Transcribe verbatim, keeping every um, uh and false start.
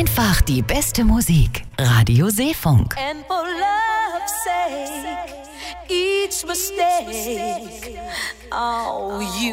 Einfach die beste Musik. Radio Seefunk. And for love's sake, each mistake, oh, you